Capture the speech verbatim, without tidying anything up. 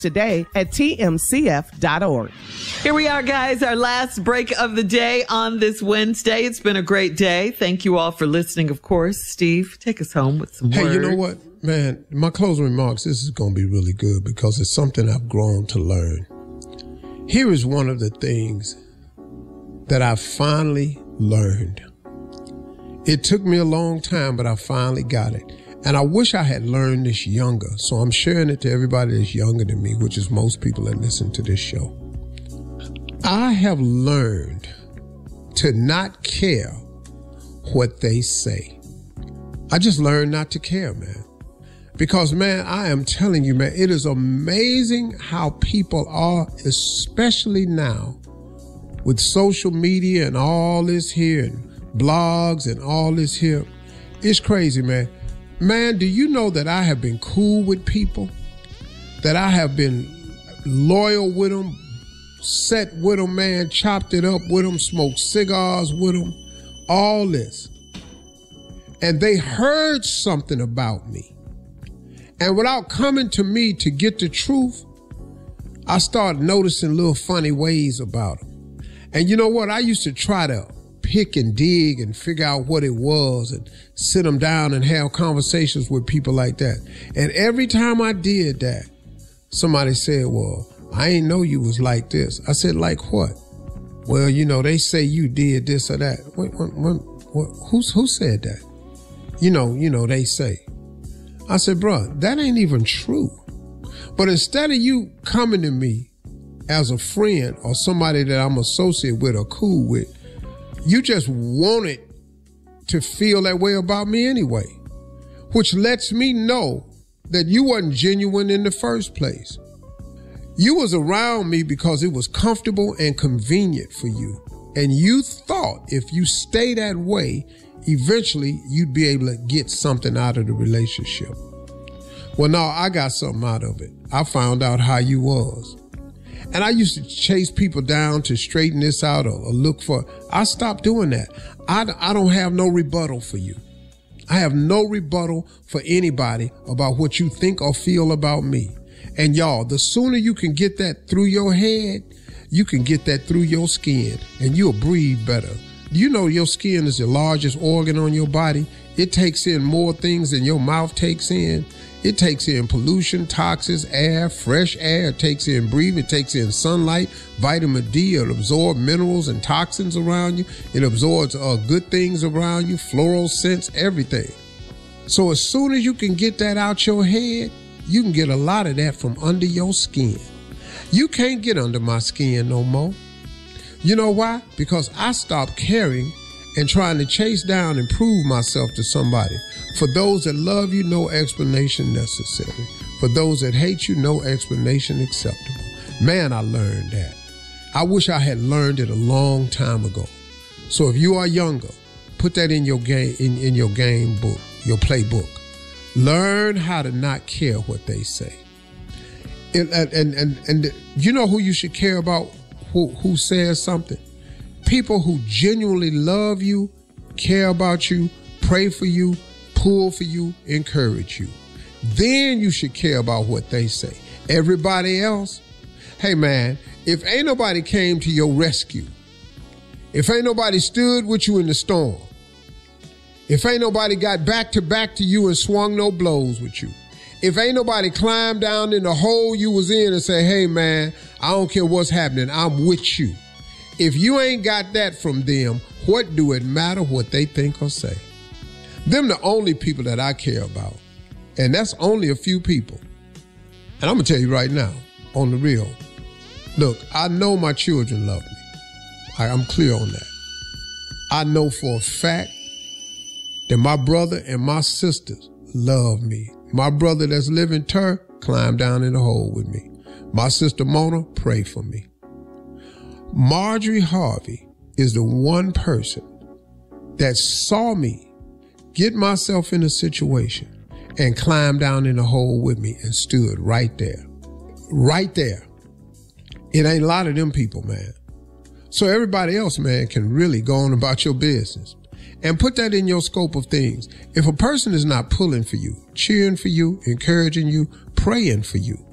today at T M C F dot org. Here we are, guys, our last break of the day on this Wednesday. It's been a great day. Thank you all for listening, of course. Steve, take us home with some hey, words. Hey, you know what, man? My closing remarks, this is going to be really good because it's something I've grown to learn. Here is one of the things that I finally learned. It took me a long time, but I finally got it. And I wish I had learned this younger. So I'm sharing it to everybody that's younger than me, which is most people that listen to this show. I have learned to not care what they say. I just learned not to care, man. Because, man, I am telling you, man, it is amazing how people are, especially now with social media and all this here and blogs and all this here. It's crazy, man. Man, do you know that I have been cool with people? That I have been loyal with them, set with them, man, chopped it up with them, smoked cigars with them, all this. And they heard something about me. And without coming to me to get the truth, I started noticing little funny ways about them. And you know what? I used to try to pick and dig and figure out what it was and sit them down and have conversations with people like that. And every time I did that, somebody said, well, I ain't know you was like this. I said, like what? Well, you know, they say you did this or that. Wait, what, what, what, who's, who said that? You know, you know, they say. I said, bro, that ain't even true. But instead of you coming to me as a friend or somebody that I'm associated with or cool with, you just wanted to feel that way about me anyway, which lets me know that you wasn't genuine in the first place. You was around me because it was comfortable and convenient for you. And you thought if you stay that way, eventually you'd be able to get something out of the relationship. Well, no, I got something out of it. I found out how you was. And I used to chase people down to straighten this out or, or look for, I stopped doing that. I, I don't have no rebuttal for you. I have no rebuttal for anybody about what you think or feel about me. And y'all, the sooner you can get that through your head, you can get that through your skin and you'll breathe better. You know your skin is the largest organ on your body. It takes in more things than your mouth takes in. It takes in pollution, toxins, air, fresh air. It takes in breathing. It takes in sunlight, vitamin D. It absorbs minerals and toxins around you. It absorbs uh, good things around you, fluorescence, everything. So as soon as you can get that out your head, you can get a lot of that from under your skin. You can't get under my skin no more. You know why? Because I stopped caring and trying to chase down and prove myself to somebody. For those that love you, no explanation necessary. For those that hate you, no explanation acceptable. Man, I learned that. I wish I had learned it a long time ago. So if you are younger, put that in your game, in, in your game book, your playbook. Learn how to not care what they say. And, and, and, and you know who you should care about, who, who says something? People who genuinely love you, care about you, pray for you, pull for you, encourage you. Then you should care about what they say. Everybody else, hey man, if ain't nobody came to your rescue, if ain't nobody stood with you in the storm, if ain't nobody got back to back to you and swung no blows with you, if ain't nobody climbed down in the hole you was in and say, hey man, I don't care what's happening, I'm with you. If you ain't got that from them, what do it matter what they think or say? Them the only people that I care about. And that's only a few people. And I'm gonna tell you right now, on the real, look, I know my children love me. I, I'm clear on that. I know for a fact that my brother and my sisters love me. My brother that's living Tur climbed down in the hole with me. My sister Mona prayed for me. Marjorie Harvey is the one person that saw me get myself in a situation and climbed down in the hole with me and stood right there. Right there. It ain't a lot of them people, man. So everybody else, man, can really go on about your business. And put that in your scope of things. If a person is not pulling for you, cheering for you, encouraging you, praying for you,